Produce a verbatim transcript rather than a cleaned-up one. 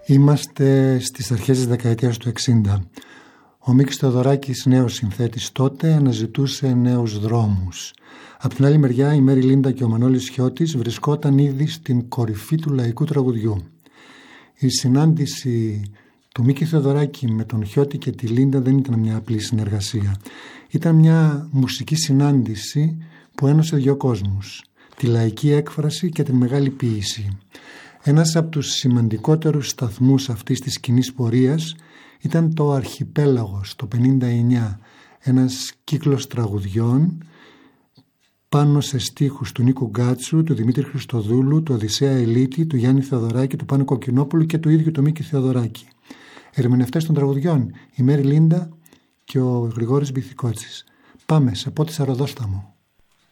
Είμαστε στις αρχές της δεκαετίας του εξήντα. Ο Μίκης Θεοδωράκης, νέος συνθέτης τότε, αναζητούσε νέους δρόμους. Απ' την άλλη μεριά η Μέρι Λίντα και ο Μανώλης Χιώτης βρισκόταν ήδη στην κορυφή του λαϊκού τραγουδιού. Η συνάντηση του Μίκη Θεοδωράκη με τον Χιώτη και τη Λίντα δεν ήταν μια απλή συνεργασία. Ήταν μια μουσική συνάντηση που ένωσε δύο κόσμους, τη λαϊκή έκφραση και την μεγάλη ποίηση. Ένας από τους σημαντικότερους σταθμούς αυτής της κοινής πορείας ήταν το Αρχιπέλαγος το πενήντα εννιά, ένας κύκλος τραγουδιών πάνω σε στίχους του Νίκου Γκάτσου, του Δημήτρη Χριστοδούλου, του Οδυσσέα Ελίτη, του Γιάννη Θεοδωράκη, του Πάνου Κοκκινόπουλου και του ίδιου του Μίκη Θεοδωράκη. Ερμηνευτές των τραγουδιών, η Μέρι Λίντα και ο Γρηγόρης Μπιθικότσης. Πάμε σε Πότη Σαροδόσταμο.